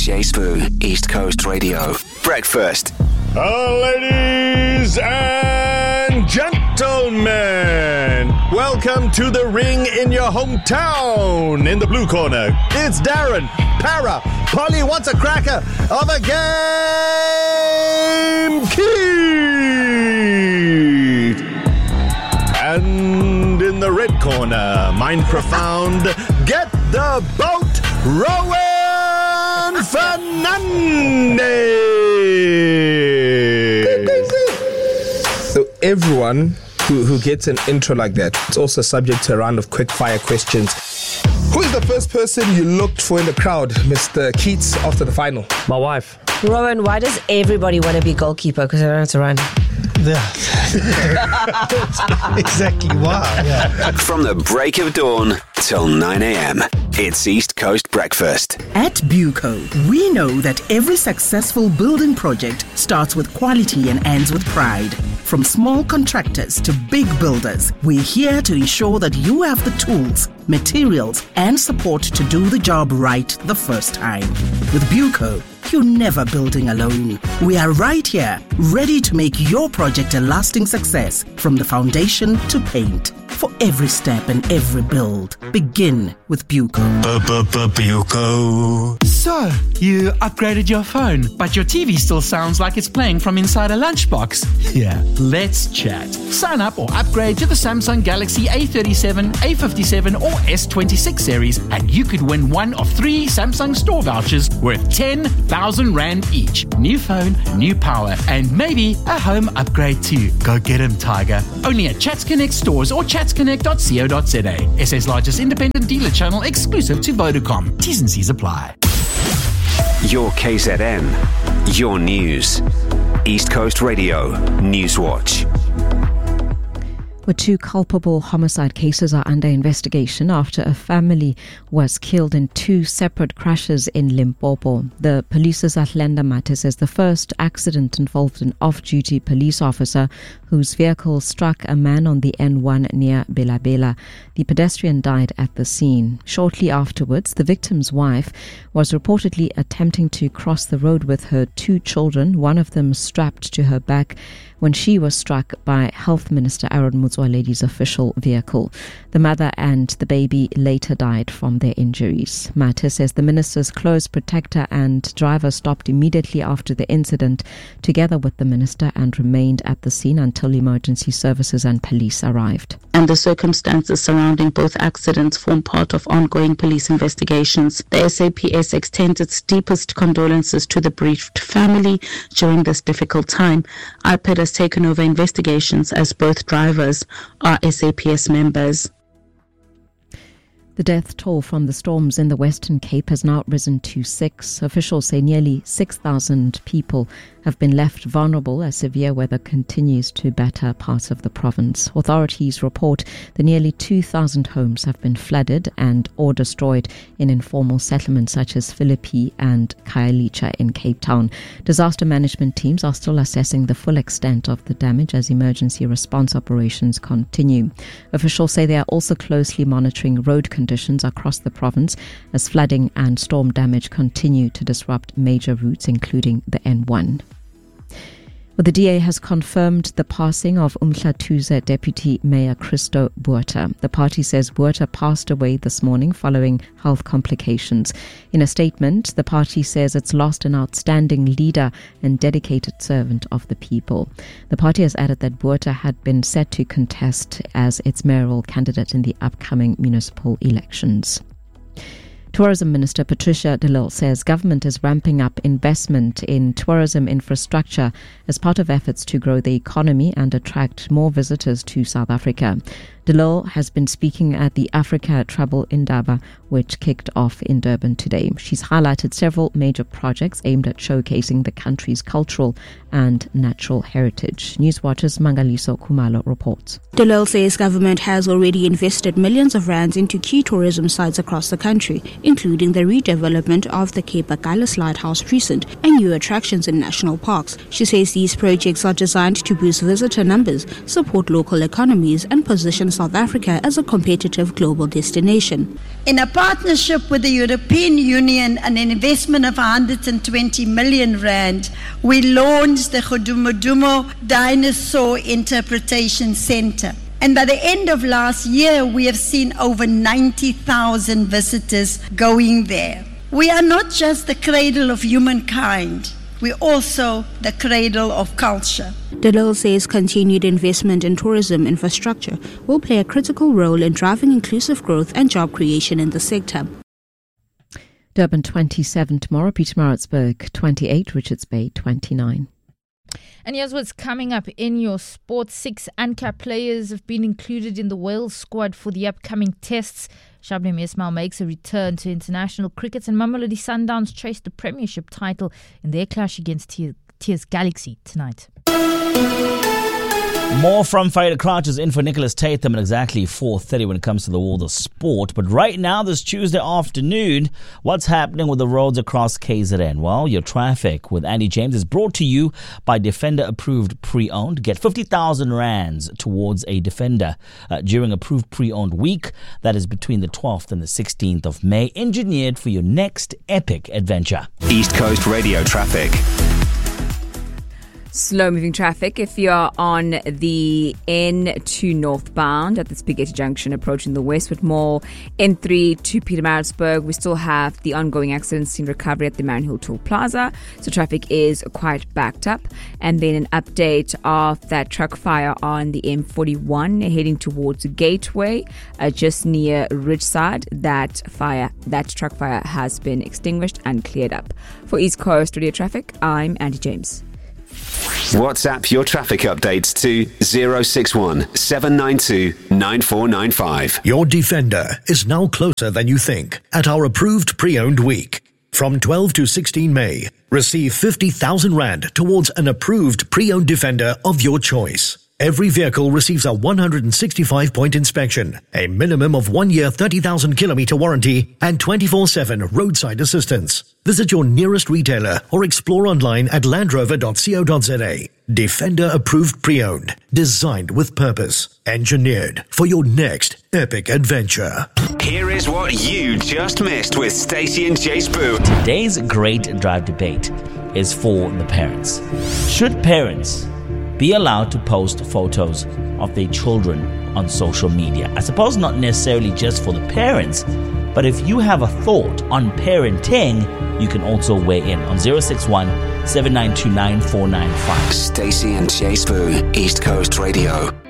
Jay Spoo, East Coast Radio. Breakfast. Ladies and gentlemen, welcome to the ring in your hometown. In the blue corner, it's Darren, Para, Polly wants a cracker of a game key. And in the red corner, Mind Profound, get the boat, Rowan Fernandez. So everyone who gets an intro like that, it's also subject to a round of quick fire questions. Who is the first person you looked for in the crowd, Mr. Keats, after the final? My wife. Rowan, why does everybody want to be goalkeeper? Because they don't have to run. Yeah. Exactly why. Yeah. From the break of dawn till 9 a.m, it's East Coast Breakfast. At Buco, we know that every successful building project starts with quality and ends with pride. From small contractors to big builders, we're here to ensure that you have the tools, materials, and support to do the job right the first time. With Buco, you're never building alone. We are right here, ready to make your project a lasting success, from the foundation to paint. For every step and every build, begin with Buco. Buco. So, you upgraded your phone, but your TV still sounds like it's playing from inside a lunchbox. Yeah, let's chat. Sign up or upgrade to the Samsung Galaxy A37, A57 or S26 series, and you could win one of 3 Samsung store vouchers worth 10,000 Rand each. New phone, new power, and maybe a home upgrade too. Go get 'em, Tiger. Only at Chats Connect stores or chatsconnect.co.za. SA's largest independent dealer channel, exclusive to Vodacom. T's and C's apply. Your KZN, your news. East Coast Radio, Newswatch. Well, 2 culpable homicide cases are under investigation after a family was killed in 2 separate crashes in Limpopo. The police's Atlanta Mate says the first accident involved an off-duty police officer whose vehicle struck a man on the N1 near Bela Bela. The pedestrian died at the scene. Shortly afterwards, the victim's wife was reportedly attempting to cross the road with her 2 children, one of them strapped to her back, when she was struck by Health Minister Aaron Motsoaledi's official vehicle. The mother and the baby later died from their injuries. Mate says the minister's close protector and driver stopped immediately after the incident, together with the minister, and remained at the scene until emergency services and police arrived. And the circumstances surrounding both accidents form part of ongoing police investigations. The SAPS extends its deepest condolences to the bereaved family during this difficult time. IPID has taken over investigations as both drivers are SAPS members. The death toll from the storms in the Western Cape has now risen to 6. Officials say nearly 6,000 people have been left vulnerable as severe weather continues to batter parts of the province. Authorities report that nearly 2,000 homes have been flooded and or destroyed in informal settlements such as Philippi and Khayelitsha in Cape Town. Disaster management teams are still assessing the full extent of the damage as emergency response operations continue. Officials say they are also closely monitoring road conditions across the province as flooding and storm damage continue to disrupt major routes, including the N1. Well, the DA has confirmed the passing of Umhlathuze Deputy Mayor Christo Botha. The party says Botha passed away this morning following health complications. In a statement, the party says it's lost an outstanding leader and dedicated servant of the people. The party has added that Botha had been set to contest as its mayoral candidate in the upcoming municipal elections. Tourism Minister Patricia de Lille says government is ramping up investment in tourism infrastructure as part of efforts to grow the economy and attract more visitors to South Africa. De Lille has been speaking at the Africa Travel Indaba, which kicked off in Durban today. She's highlighted several major projects aimed at showcasing the country's cultural and natural heritage. Newswatch's Mangaliso Kumalo reports. De Lille says government has already invested millions of rands into key tourism sites across the country, including the redevelopment of the Cape Agulhas Lighthouse Precinct and new attractions in national parks. She says these projects are designed to boost visitor numbers, support local economies and position South Africa as a competitive global destination. In a partnership with the European Union and an investment of 120 million rand, we launched the Kgodumodumo Dinosaur Interpretation Center. And by the end of last year, we have seen over 90,000 visitors going there. We are not just the cradle of humankind, we're also the cradle of culture. De Lille says continued investment in tourism infrastructure will play a critical role in driving inclusive growth and job creation in the sector. Durban 27 tomorrow, Pietermaritzburg 28, Richards Bay 29. And here's what's coming up in your sport. 6 ANCAP players have been included in the Wales squad for the upcoming tests. Shabnim Ismail makes a return to international cricket, and Mamelodi Sundowns chase the premiership title in their clash against TS Galaxy tonight. More from Farid Crouch is in for Nicholas Tatham at exactly 4:30 when it comes to the world of sport. But right now, this Tuesday afternoon, what's happening with the roads across KZN? Well, your traffic with Andy James is brought to you by Defender Approved Pre-Owned. Get 50,000 rands towards a Defender during Approved Pre-Owned Week. That is between the 12th and the 16th of May. Engineered for your next epic adventure. East Coast Radio traffic. Slow-moving traffic if you're on the N2 northbound at the Spaghetti Junction approaching the Westwood Mall. N3 to Pietermaritzburg, we still have the ongoing accident scene recovery at the Marinhill Toll Plaza, so traffic is quite backed up. And then an update of that truck fire on the M41 heading towards Gateway, just near Ridgeside. That truck fire has been extinguished and cleared up. For East Coast Radio Traffic, I'm Andy James. WhatsApp your traffic updates to 061 792 9495. Your Defender is now closer than you think at our Approved Pre-Owned Week. From 12 to 16 May, receive 50,000 rand towards an approved pre-owned Defender of your choice. Every vehicle receives a 165-point inspection, a minimum of 1 year 30,000 kilometer warranty, and 24/7 roadside assistance. Visit your nearest retailer or explore online at landrover.co.za. Defender Approved Pre-Owned, designed with purpose, engineered for your next epic adventure. Here is what you just missed with Stacey and Jay Spoo. Today's great drive debate is for the parents. Should parents be allowed to post photos of their children on social media? I suppose not necessarily just for the parents, but if you have a thought on parenting, you can also weigh in on 061 7929 495. Stacey and Jay Spoo, East Coast Radio.